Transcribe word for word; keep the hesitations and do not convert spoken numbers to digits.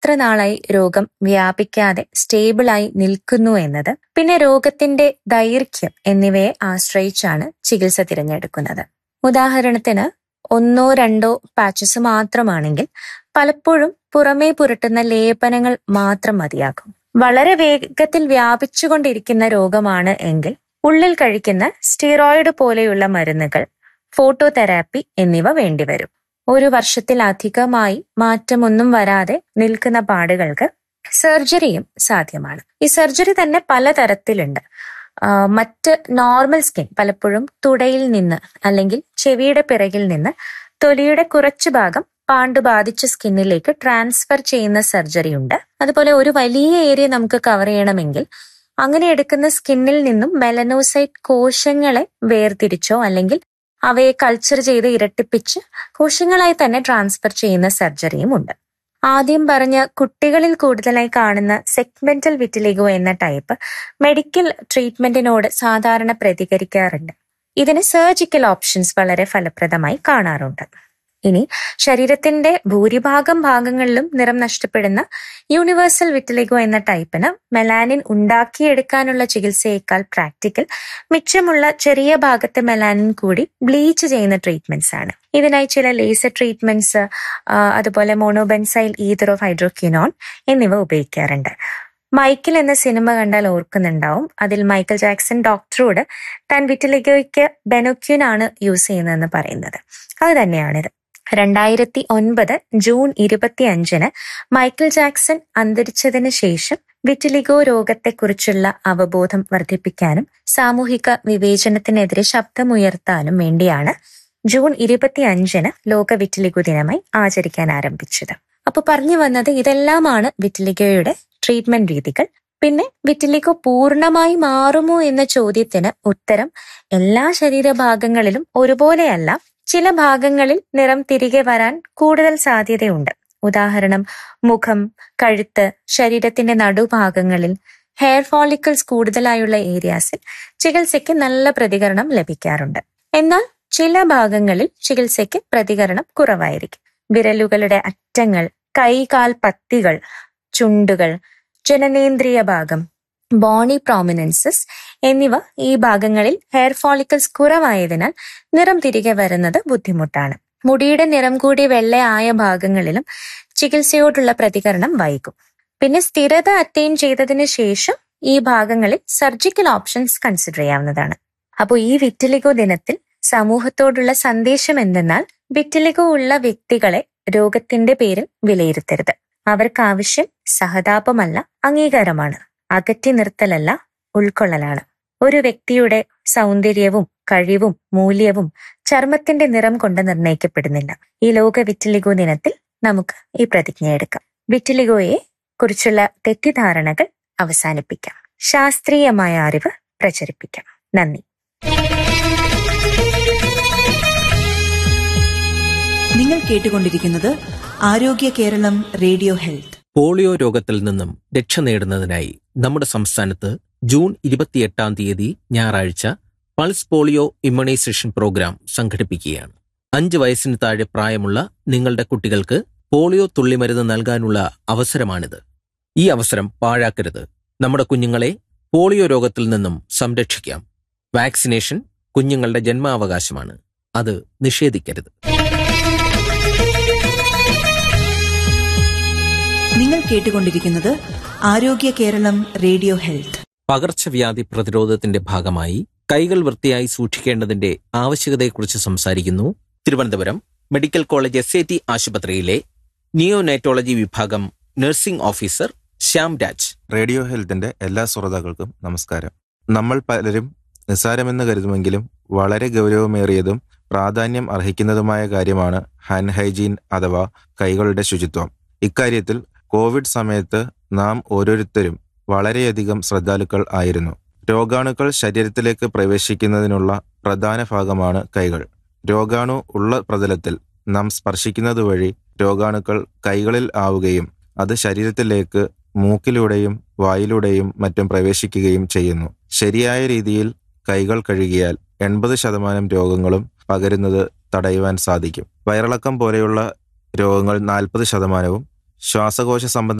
എത്ര നാളായി രോഗം വ്യാപിക്കാതെ സ്റ്റേബിളായി നിൽക്കുന്നു എന്നത്, പിന്നെ രോഗത്തിന്റെ ദൈർഘ്യം എന്നിവയെ ആശ്രയിച്ചാണ് ചികിത്സ തിരഞ്ഞെടുക്കുന്നത്. ഉദാഹരണത്തിന് ഒന്നോ രണ്ടോ പാച്ചസ് മാത്രമാണെങ്കിൽ പലപ്പോഴും പുറമേ പുരട്ടുന്ന ലേപനങ്ങൾ മാത്രം മതിയാകും. വളരെ വേഗത്തിൽ വ്യാപിച്ചുകൊണ്ടിരിക്കുന്ന രോഗമാണ് എങ്കിൽ ഉള്ളിൽ കഴിക്കുന്ന സ്റ്റിറോയിഡ് പോലെയുള്ള മരുന്നുകൾ, ഫോട്ടോതെറാപ്പി എന്നിവ വേണ്ടിവരും. ഒരു വർഷത്തിലധികമായി മാറ്റമൊന്നും വരാതെ നിൽക്കുന്ന പാടുകൾക്ക് സർജറിയും സാധ്യമാണ്. ഈ സർജറി തന്നെ പലതരത്തിലുണ്ട്. മറ്റ് നോർമൽ സ്കിൻ, പലപ്പോഴും തുടയിൽ നിന്ന് അല്ലെങ്കിൽ ചെവിയുടെ പിറകിൽ നിന്ന് തൊലിയുടെ കുറച്ചു ഭാഗം പാണ്ട് ബാധിച്ച സ്കിന്നിലേക്ക് ട്രാൻസ്ഫർ ചെയ്യുന്ന സർജറി ഉണ്ട്. അതുപോലെ ഒരു വലിയ ഏരിയ നമുക്ക് കവർ ചെയ്യണമെങ്കിൽ അങ്ങനെ എടുക്കുന്ന സ്കിന്നിൽ നിന്നും മെലനോസൈറ്റ് കോശങ്ങളെ വേർതിരിച്ചോ അല്ലെങ്കിൽ അവയെ കൾച്ചർ ചെയ്ത് ഇരട്ടിപ്പിച്ച് കോശങ്ങളായി തന്നെ ട്രാൻസ്ഫർ ചെയ്യുന്ന സർജറിയും ഉണ്ട്. ആദ്യം പറഞ്ഞ കുട്ടികളിൽ കൂടുതലായി കാണുന്ന സെഗ്മെന്റൽ വിറ്റിലിഗോ എന്ന ടൈപ്പ് മെഡിക്കൽ ട്രീറ്റ്മെന്റിനോട് സാധാരണ പ്രതികരിക്കാറുണ്ട്. ഇതിന് സർജിക്കൽ ഓപ്ഷൻസ് വളരെ ഫലപ്രദമായി കാണാറുണ്ട്. ഇനി ശരീരത്തിന്റെ ഭൂരിഭാഗം ഭാഗങ്ങളിലും നിറം നഷ്ടപ്പെടുന്ന യൂണിവേഴ്സൽ വിറ്റിലിഗോ എന്ന ടൈപ്പിന് മെലാനിൻ ഉണ്ടാക്കിയെടുക്കാനുള്ള ചികിത്സയേക്കാൾ പ്രാക്ടിക്കൽ മിച്ചമുള്ള ചെറിയ ഭാഗത്തെ മെലാനിൻ കൂടി ബ്ലീച്ച് ചെയ്യുന്ന ട്രീറ്റ്മെന്റ്സ് ആണ്. ഇതിനായി ചില ലേസർ ട്രീറ്റ്മെന്റ്സ്, അതുപോലെ മോണോബെൻസൈൽ ഈതർ ഓഫ് ഹൈഡ്രോക്വിനോൺ എന്നിവ ഉപയോഗിക്കാറുണ്ട്. മൈക്കിൾ എന്ന സിനിമ കണ്ടാൽ ഓർക്കുന്നുണ്ടാവും. അതിൽ മൈക്കൽ ജാക്സൺ ഡോക്ടറോട് താൻ വിറ്റിലിഗോയ്ക്ക് ബെനോക്വിൻ ആണ് യൂസ് ചെയ്യുന്നതെന്ന് പറയുന്നത്. അത് തന്നെയാണിത്. രണ്ടായിരത്തി ഒൻപത് ജൂൺ ഇരുപത്തി അഞ്ചിന് മൈക്കിൾ ജാക്സൺ അന്തരിച്ചതിന് ശേഷം വിറ്റിലിഗോ രോഗത്തെക്കുറിച്ചുള്ള അവബോധം വർദ്ധിപ്പിക്കാനും സാമൂഹിക വിവേചനത്തിനെതിരെ ശബ്ദമുയർത്താനും വേണ്ടിയാണ് ജൂൺ ഇരുപത്തി അഞ്ചിന് ലോക വിറ്റിലിഗോ ദിനമായി ആചരിക്കാൻ ആരംഭിച്ചത്. അപ്പൊ പറഞ്ഞു വന്നത് ഇതെല്ലാമാണ് വിറ്റിലിഗോയുടെ ട്രീറ്റ്മെന്റ് രീതികൾ. പിന്നെ വിറ്റിലിഗോ പൂർണ്ണമായി മാറുമോ എന്ന ചോദ്യത്തിന് ഉത്തരം എല്ലാ ശരീരഭാഗങ്ങളിലും ഒരുപോലെയല്ല. ചില ഭാഗങ്ങളിൽ നിറം തിരികെ വരാൻ കൂടുതൽ സാധ്യതയുണ്ട്. ഉദാഹരണം മുഖം, കഴുത്ത്, ശരീരത്തിന്റെ നടുഭാഗങ്ങളിൽ ഹെയർ ഫോളിക്കിൾസ് കൂടുതലായുള്ള ഏരിയാസിൽ ചികിത്സയ്ക്ക് നല്ല പ്രതികരണം ലഭിക്കാറുണ്ട്. എന്നാൽ ചില ഭാഗങ്ങളിൽ ചികിത്സയ്ക്ക് പ്രതികരണം കുറവായിരിക്കും. വിരലുകളുടെ അറ്റങ്ങൾ, കൈകാൽ പത്തികൾ, ചുണ്ടുകൾ, ജനനേന്ദ്രിയ ഭാഗം, ബോണി പ്രോമിനൻസസ് എന്നിവ ഈ ഭാഗങ്ങളിൽ ഹെയർ ഫോളിക്കിൾസ് കുറവായതിനാൽ നിറം തിരികെ വരുന്നത് ബുദ്ധിമുട്ടാണ്. മുടിയുടെ നിറം കൂടി വെള്ളയായ ഭാഗങ്ങളിലും ചികിത്സയോടുള്ള പ്രതികരണം വൈകും. പിന്നെ സ്ഥിരത അറ്റൈൻ ചെയ്തതിന് ശേഷം ഈ ഭാഗങ്ങളിൽ സർജിക്കൽ ഓപ്ഷൻസ് കൺസിഡർ ചെയ്യാവുന്നതാണ്. അപ്പോൾ ഈ വിറ്റിലിഗോ ദിനത്തിൽ സമൂഹത്തോടുള്ള സന്ദേശം എന്തെന്നാൽ, വിറ്റിലിഗോ ഉള്ള വ്യക്തികളെ രോഗത്തിന്റെ പേരിൽ വിലയിരുത്തരുത്. അവർക്കാവശ്യം സഹതാപമല്ല, അംഗീകാരമാണ്. അകറ്റി നിർത്തലല്ല, ഉൾക്കൊള്ളലാണ്. ഒരു വ്യക്തിയുടെ സൗന്ദര്യവും കഴിവും മൂല്യവും ചർമ്മത്തിന്റെ നിറം കൊണ്ട് നിർണ്ണയിക്കപ്പെടുന്നില്ല. ഈ ലോക വിറ്റിലിഗോ ദിനത്തിൽ നമുക്ക് ഈ പ്രതിജ്ഞ എടുക്കാം. വിറ്റിലിഗോയെ കുറിച്ചുള്ള തെറ്റിദ്ധാരണകൾ അവസാനിപ്പിക്കാം. ശാസ്ത്രീയമായ അറിവ് പ്രചരിപ്പിക്കാം. നന്ദി. നിങ്ങൾ കേട്ടുകൊണ്ടിരിക്കുന്നത് ആരോഗ്യ കേരളം റേഡിയോ ഹെൽത്ത്. പോളിയോ രോഗത്തിൽ നിന്നും രക്ഷ നേടുന്നതിനായി നമ്മുടെ സംസ്ഥാനത്ത് ജൂൺ ഇരുപത്തിയെട്ടാം തീയതി ഞായറാഴ്ച പൾസ് പോളിയോ ഇമ്മ്യൂണൈസേഷൻ പ്രോഗ്രാം സംഘടിപ്പിക്കുകയാണ്. അഞ്ച് വയസ്സിന് താഴെ പ്രായമുള്ള നിങ്ങളുടെ കുട്ടികൾക്ക് പോളിയോ തുള്ളിമരുന്ന് നൽകാനുള്ള അവസരമാണിത്. ഈ അവസരം പാഴാക്കരുത്. നമ്മുടെ കുഞ്ഞുങ്ങളെ പോളിയോ രോഗത്തിൽ നിന്നും സംരക്ഷിക്കാം. വാക്സിനേഷൻ കുഞ്ഞുങ്ങളുടെ ജന്മാവകാശമാണ്. അത് നിഷേധിക്കരുത്. നിങ്ങൾ കേട്ടുകൊണ്ടിരിക്കുന്നത് ആരോഗ്യ കേരളം റേഡിയോ ഹെൽത്ത്. പകർച്ചവ്യാധി പ്രതിരോധത്തിന്റെ ഭാഗമായി കൈകൾ വൃത്തിയായി സൂക്ഷിക്കേണ്ടതിന്റെ ആവശ്യകതയെക്കുറിച്ച് സംസാരിക്കുന്നു Thiruvananthapuram medical college S A T ആശുപത്രിയിലെ നിയോനൈറ്റോളജി വിഭാഗം nursing officer Shyam Raj. Radio ഹെൽത്തിന്റെ എല്ലാ ശ്രോതാക്കൾക്കും നമസ്കാരം. നമ്മൾ പലരും നിസ്സാരമെന്ന് കരുതുമെങ്കിലും വളരെ ഗൗരവമേറിയതും പ്രാധാന്യം അർഹിക്കുന്നതുമായ കാര്യമാണ് ഹാൻഡ് ഹൈജീൻ അഥവാ കൈകളുടെ ശുചിത്വം. ഇക്കാര്യത്തിൽ കോവിഡ് സമയത്ത് നാം ഓരോരുത്തരും വളരെയധികം ശ്രദ്ധാലുക്കൾ ആയിരുന്നു. രോഗാണുക്കൾ ശരീരത്തിലേക്ക് പ്രവേശിക്കുന്നതിനുള്ള പ്രധാന ഭാഗമാണ് കൈകൾ. രോഗാണു ഉള്ള പ്രതലത്തിൽ നാം സ്പർശിക്കുന്നത് വഴി രോഗാണുക്കൾ കൈകളിൽ ആവുകയും അത് ശരീരത്തിലേക്ക് മൂക്കിലൂടെയും വായിലൂടെയും മറ്റും പ്രവേശിക്കുകയും ചെയ്യുന്നു. ശരിയായ രീതിയിൽ കൈകൾ കഴുകിയാൽ എൺപത് ശതമാനം രോഗങ്ങളും പകരുന്നത് തടയുവാൻ സാധിക്കും. വയറിളക്കം പോലെയുള്ള രോഗങ്ങൾ നാൽപ്പത് ശതമാനവും, ശ്വാസകോശ സംബന്ധ